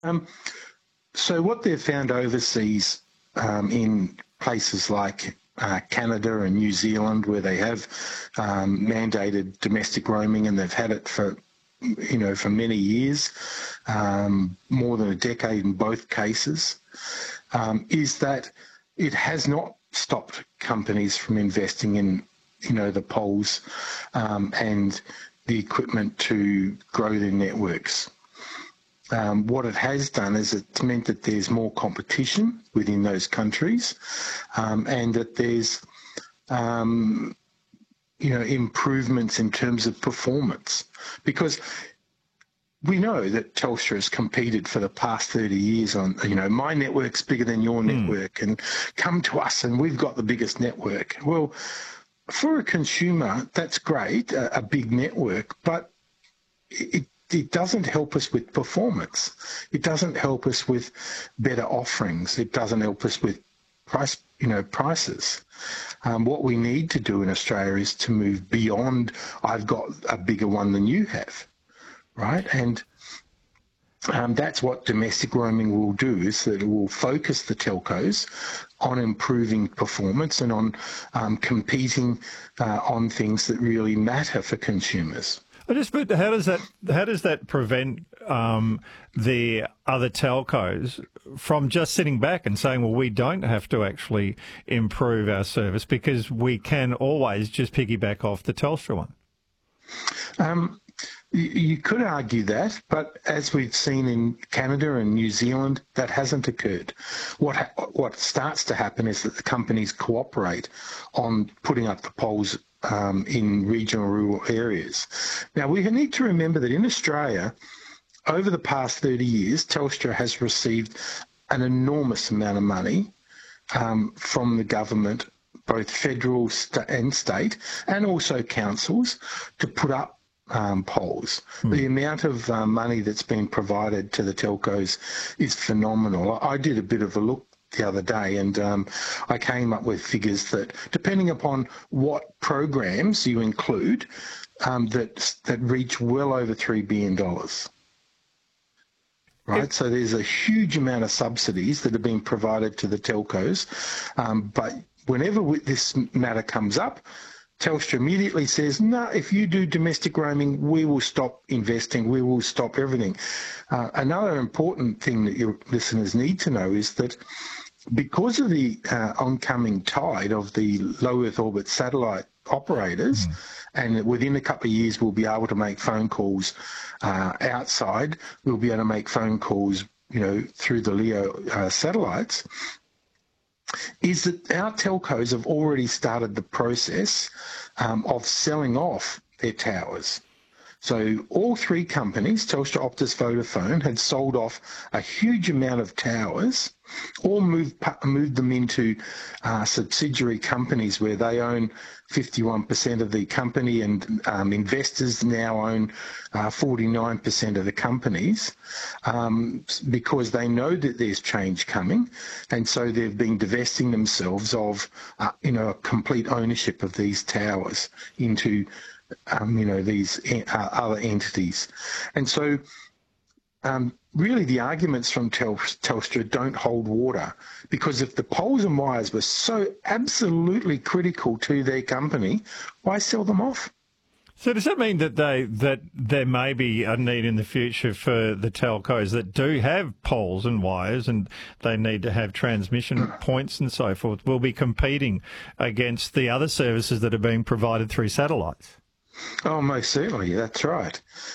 Um, so what they've found overseas in places like Canada and New Zealand, where they have mandated domestic roaming, and they've had it for for many years, more than a decade in both cases, is that it has not stopped companies from investing in the poles and the equipment to grow their networks. What it has done is it's meant that there's more competition within those countries, and that there's improvements in terms of performance, because we know that Telstra has competed for the past 30 years on, my network's bigger than your network, and come to us and we've got the biggest network. Well, for a consumer, that's great, a big network, but it doesn't help us with performance. It doesn't help us with better offerings. It doesn't help us with prices. What we need to do in Australia is to move beyond, I've got a bigger one than you have, right? And that's what domestic roaming will do, is that it will focus the telcos on improving performance and on competing on things that really matter for consumers. But how does that prevent the other telcos from just sitting back and saying, well, we don't have to actually improve our service because we can always just piggyback off the Telstra one? You could argue that, but as we've seen in Canada and New Zealand, that hasn't occurred. What starts to happen is that the companies cooperate on putting up the poles in regional rural areas. Now, we need to remember that in Australia, over the past 30 years, Telstra has received an enormous amount of money from the government, both federal and state, and also councils, to put up poles. The amount of money that's been provided to the telcos is phenomenal. I did a bit of a look the other day, and I came up with figures that, depending upon what programs you include, that reach well over $3 billion. Right, so there's a huge amount of subsidies that are being provided to the telcos, but whenever this matter comes up, Telstra immediately says, no, if you do domestic roaming, we will stop investing, we will stop everything. Another important thing that your listeners need to know is that because of the oncoming tide of the low Earth orbit satellite operators, and within a couple of years we'll be able to make phone calls outside, we'll be able to make phone calls, through the LEO satellites, is that our telcos have already started the process of selling off their towers. So all three companies, Telstra, Optus, Vodafone, had sold off a huge amount of towers, or moved them into subsidiary companies where they own 51% of the company, and investors now own 49% of the companies, because they know that there's change coming, and so they've been divesting themselves of a complete ownership of these towers into these other entities. And so really the arguments from Telstra don't hold water, because if the poles and wires were so absolutely critical to their company, why sell them off? So does that mean that there may be a need in the future for the telcos that do have poles and wires, and they need to have transmission points and so forth, will be competing against the other services that are being provided through satellites? Oh, most certainly, that's right.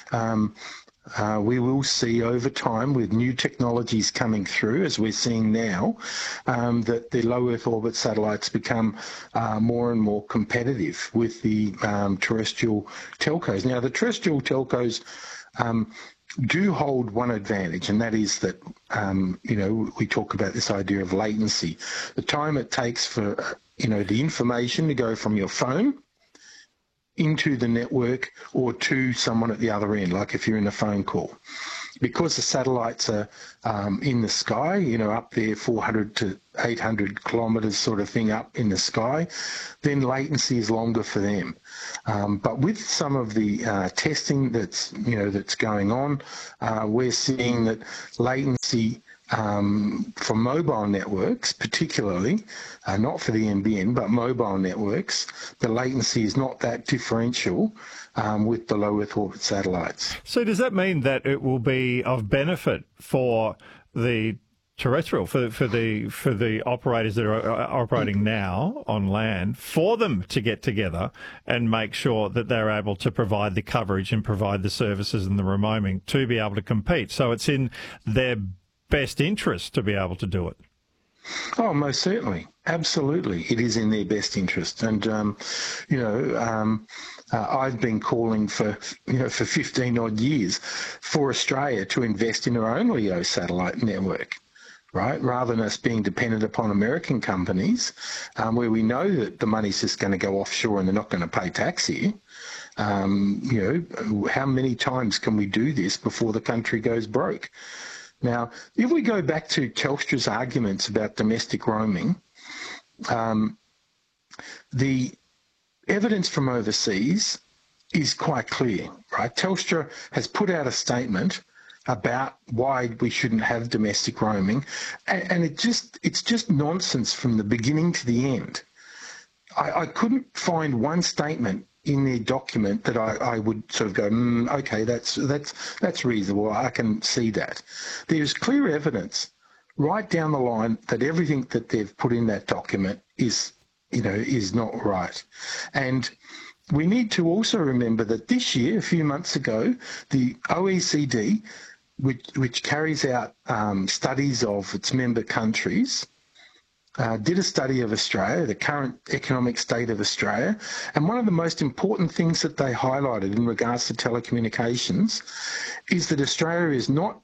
We will see over time, with new technologies coming through, as we're seeing now, that the low Earth orbit satellites become more and more competitive with the terrestrial telcos. Now, the terrestrial telcos do hold one advantage, and that is that, we talk about this idea of latency. The time it takes for, the information to go from your phone into the network or to someone at the other end, like if you're in a phone call. because the satellites are in the sky, up there 400 to 800 kilometres sort of thing up in the sky, then latency is longer for them. But with some of the testing that's going on, we're seeing that latency for mobile networks, particularly, not for the NBN, but mobile networks, the latency is not that differential with the low Earth orbit satellites. So does that mean that it will be of benefit for the terrestrial, for the operators that are operating now on land, for them to get together and make sure that they're able to provide the coverage and provide the services and the roaming to be able to compete? So it's in their best interest to be able to do it. Oh, most certainly. Absolutely. It is in their best interest. And, I've been calling for 15 odd years for Australia to invest in our own LEO satellite network, right? Rather than us being dependent upon American companies, where we know that the money's just going to go offshore and they're not going to pay tax here. How many times can we do this before the country goes broke? Now, if we go back to Telstra's arguments about domestic roaming, the evidence from overseas is quite clear, right? Telstra has put out a statement about why we shouldn't have domestic roaming, and it's just nonsense from the beginning to the end. I couldn't find one statement in their document that I would sort of go, okay, that's reasonable. I can see that. There's clear evidence right down the line that everything that they've put in that document is not right. And we need to also remember that this year, a few months ago, the OECD, which carries out studies of its member countries, did a study of Australia, the current economic state of Australia, and one of the most important things that they highlighted in regards to telecommunications is that Australia is not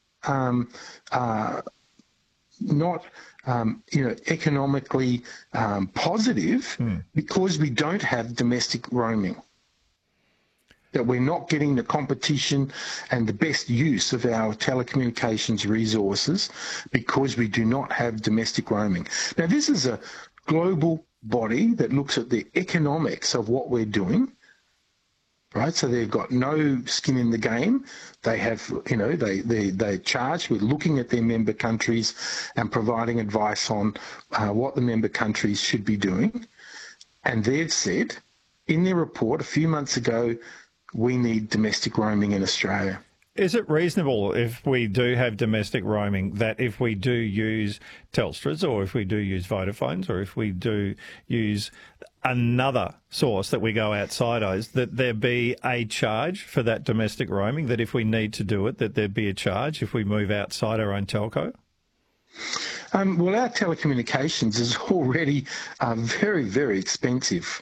economically positive because we don't have domestic roaming. That we're not getting the competition and the best use of our telecommunications resources because we do not have domestic roaming. Now, this is a global body that looks at the economics of what we're doing, right? So they've got no skin in the game. They have, they're charged with looking at their member countries and providing advice on what the member countries should be doing. And they've said in their report a few months ago, we need domestic roaming in Australia. Is it reasonable, if we do have domestic roaming, that if we do use Telstra's, or if we do use Vodafone's, or if we do use another source that we go outside of, that there be a charge for that domestic roaming, that if we need to do it, that there be a charge if we move outside our own telco? Well, our telecommunications is already very, very expensive.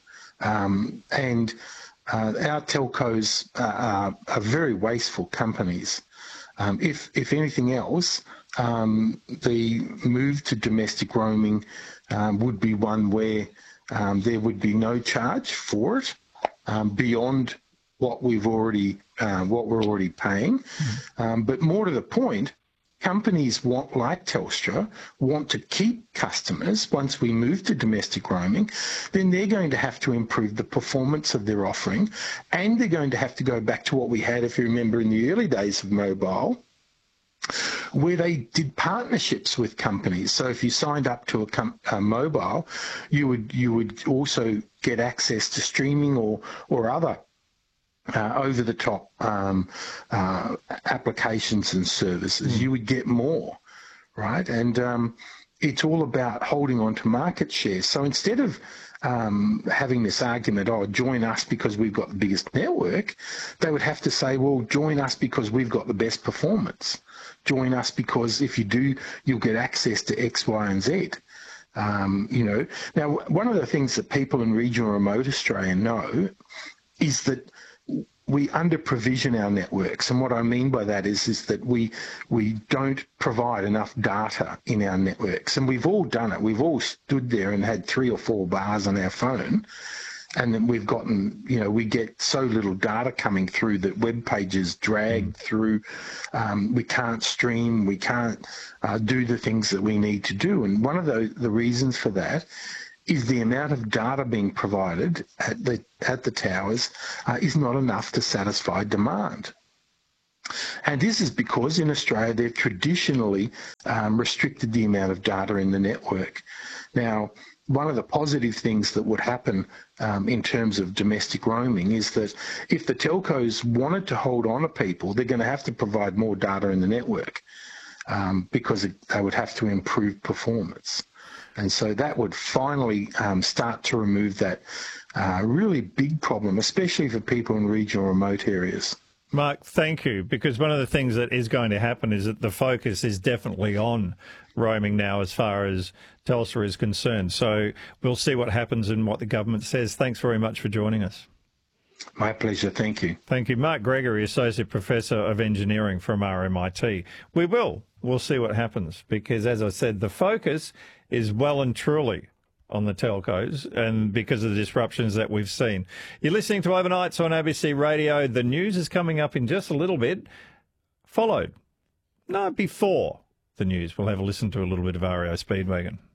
Our telcos are very wasteful companies. If anything else, the move to domestic roaming would be one where there would be no charge for it beyond what we're already paying. But more to the point, companies like Telstra want to keep customers. Once we move to domestic roaming, then they're going to have to improve the performance of their offering, and they're going to have to go back to what we had, if you remember, in the early days of mobile, where they did partnerships with companies. So if you signed up to a mobile, you would also get access to streaming or other over-the-top applications and services. You would get more, right? And it's all about holding on to market share. So instead of having this argument, join us because we've got the biggest network, they would have to say, well, join us because we've got the best performance. Join us because if you do, you'll get access to X, Y, and Z. Now, one of the things that people in regional remote Australia know is that we under-provision our networks. And what I mean by that is that we don't provide enough data in our networks. And we've all done it. We've all stood there and had 3 or 4 bars on our phone And then we've gotten, we get so little data coming through that web pages drag through. We can't stream, we can't do the things that we need to do. And one of the reasons for that is the amount of data being provided at the towers is not enough to satisfy demand. And this is because in Australia they've traditionally restricted the amount of data in the network. Now, one of the positive things that would happen in terms of domestic roaming is that if the telcos wanted to hold on to people, they're going to have to provide more data in the network because they would have to improve performance. And so that would finally start to remove that really big problem, especially for people in regional remote areas. Mark, thank you, because one of the things that is going to happen is that the focus is definitely on roaming now as far as Telstra is concerned. So we'll see what happens and what the government says. Thanks very much for joining us. My pleasure. Thank you. Thank you. Mark Gregory, Associate Professor of Engineering from RMIT. We'll see what happens because, as I said, the focus is well and truly on the telcos and because of the disruptions that we've seen. You're listening to Overnights on ABC Radio. The news is coming up in just a little bit, before the news. We'll have a listen to a little bit of REO Speedwagon.